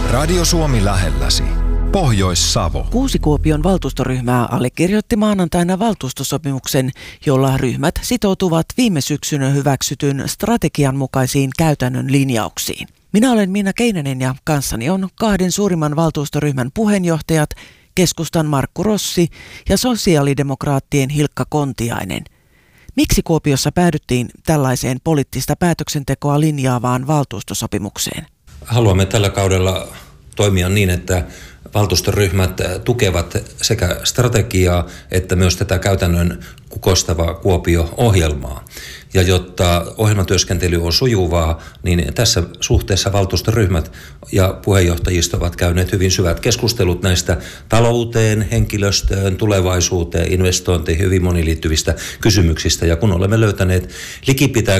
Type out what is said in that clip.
Radio Suomi lähelläsi. Pohjois-Savo. 6 Kuopion valtuustoryhmää allekirjoitti maanantaina valtuustosopimuksen, jolla ryhmät sitoutuvat viime syksynä hyväksytyn strategian mukaisiin käytännön linjauksiin. Minä olen Minna Keinänen ja kanssani on 2 suurimman valtuustoryhmän puheenjohtajat, keskustan Markku Rossi ja sosiaalidemokraattien Hilkka Kontiainen. Miksi Kuopiossa päädyttiin tällaiseen poliittista päätöksentekoa linjaavaan valtuustosopimukseen? Haluamme tällä kaudella toimia niin, että valtuustoryhmät tukevat sekä strategiaa että myös tätä käytännön kukoistavaa Kuopio-ohjelmaa. Ja jotta ohjelmatyöskentely on sujuvaa, niin tässä suhteessa valtuustoryhmät ja puheenjohtajisto ovat käyneet hyvin syvät keskustelut näistä talouteen, henkilöstöön, tulevaisuuteen, investointeihin, hyvin moniin liittyvistä kysymyksistä. Ja kun olemme löytäneet likipitää